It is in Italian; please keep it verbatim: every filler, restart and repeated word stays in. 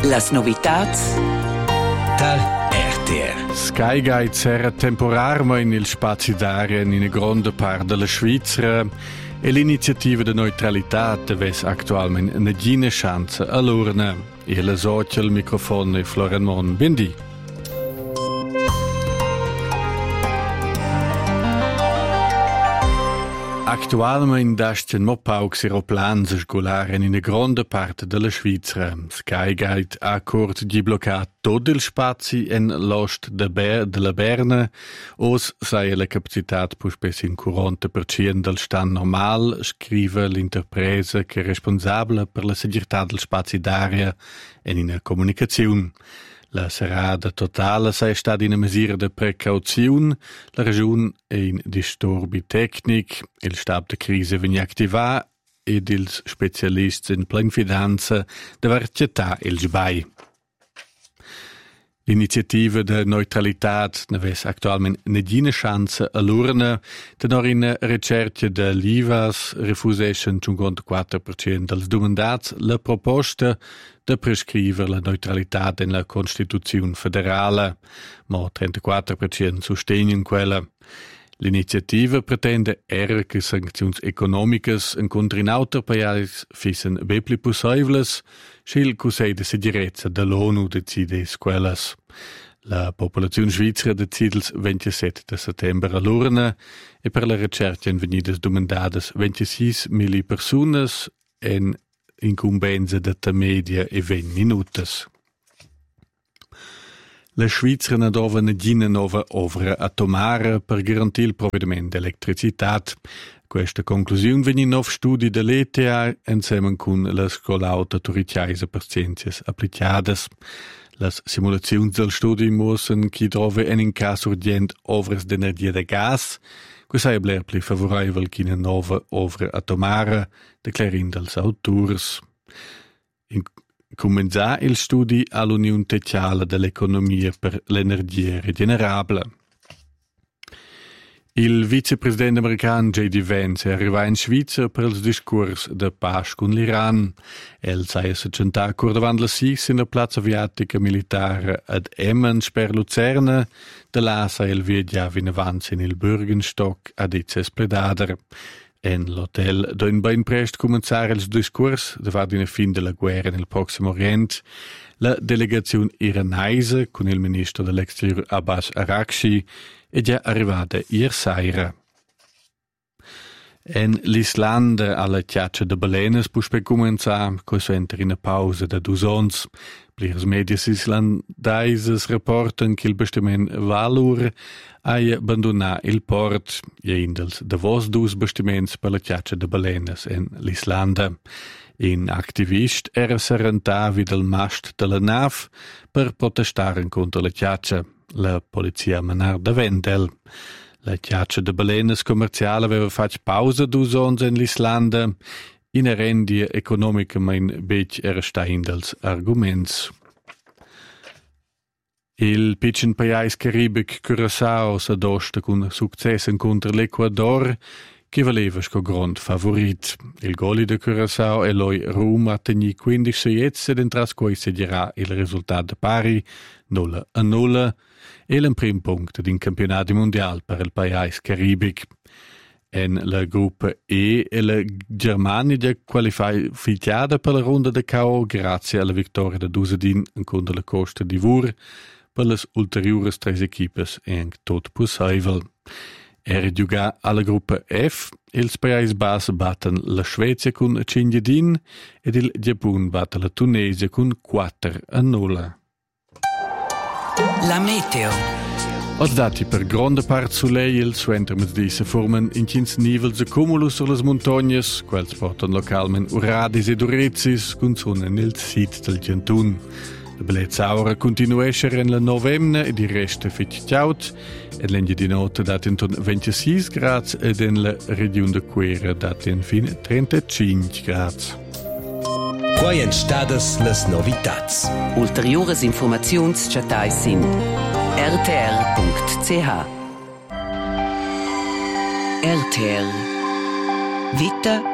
Las novitats dal R T R. Sky Guide serra temporarmein il spazi d'aria in una grande parte della Svizzera e l'iniziativa di neutralità ves attualmente una gina chance all'urna. E la socia il microfono e Florian Mon. Bendi. Actualmente dascen mo paucs aeroplans a scolare in una grande parte della Svizzera. Sky Guide ha cort di bloccar tutto il spazio in l'ost de Ber- della Berna, os sei la capacità più spesso in quaranta per cento del stand normal, scrive l'interpresa che è responsabile per la sicurezza del spazio d'aria e in una comunicazione. La serrada totale sei stata in una misura di precauzione, la regione è in disturbi tecnici, il stab di crisi viene attivato ed i specialisti in pianificanza devono accettare il sbai. L'iniziativa di neutralità ne vede attualmente una chance all'urna, tenor in ricerca dell'I V A S refusesce cinquantaquattro per cento dels domandats la proposta di prescrivere la neutralità nella Costituzione federale, ma trentaquattro per cento sostengono quella. L'iniziativa pretende era che sanzioni economiche incontro in altri paesi fossero ben più possibili, se il Consiglio di sicurezza dell'ONU decide quelles. La popolazione svizzera decide il ventisette settembre all'urna e per la ricerca in venidas domandadas ventisei mila persone in incumbenza della media e venti minuti. La Svizzera ne dova una gina nuova opera atomare per garantire il provvedimento di elettricità. Questa conclusione viene in nuovi studi dell'E T H insieme con la Scuola Autorizzata per Scienze Applicate. Le simulazioni del studio mostrano che trova in caso urgente opere di energia da gas, che sia più favorevole che una nuova opera atomare, declarando gli autori. Comincia il studio all'Unione Tecciale dell'Economia per l'Energia Rigenerabile. Il vicepresidente americano J D Vance è arrivato in Svizzera per il discorso di pace con l'Iran. El si è sentato davanti alla S I S in la piazza aviatica militare ad Emmens per Luzerna, da là si è il viaggiato in avanti in il Bürgenstock ad Itzes-Pledader. In l'hotel dove ben presto cominciare il discorso davanti alla fine della guerra nel Prossimo Oriente, la delegazione iranese con il ministro dell'Exterior Abbas Araghchi è già arrivata ieri sera. In l'Islanda alla caccia di balene può cominciare con in una pausa da due anni. Pliers medias islandaises rapportan che il bastimento Valur ha abbandonato il port e in dels davos dus bastiments per la caccia di balene in l'Islanda. Un attivist era serrentato del mast della nave per protestare contro la caccia. La polizia manar da Vendel. La caccia di balene commerciale aveva fatto pausa due anni in l'Islanda. In rendia economica mein bec era stein dels arguments. Il piccin paese caribic Curaçao s'adosta con successo contro l'Ecuador, che valeva sco grand favorit. Il goli di Curaçao e loi Rum a tegni quindici seiezze ed entras quei seguirà il risultato pari, nulla a nulla, e l'un prim punct din campionato mondiale per il paese caribic. In la gruppa E e la Germania è qualificata per la ronda di K O grazie alla vittoria da Dusedin contro la Costa d'Ivore per le ulteriori tre equipes e anche tutto possibile. Era giocata alla gruppa F, il Paesi Bassi battono la Svezia con cinque din ed il Giappone batte la Tunisia con quattro a nulla. La meteo. Als dati per grande parte soleil, suenter met diese formen in quinze nivels de cumulus sur les montagnes, quels portan localment uradis ed urezis, con zona nel sit del Gentun. La bellezza aura continuesce in la novemna e di resta fittiaut, e l'engine di notte dati in ventisei gradi ed in la regione de Quera dati in fin trentacinque gradi. Quai en stadas las novitats. Ulteriores informazions chatai sin r t r punct c h. R T R Vita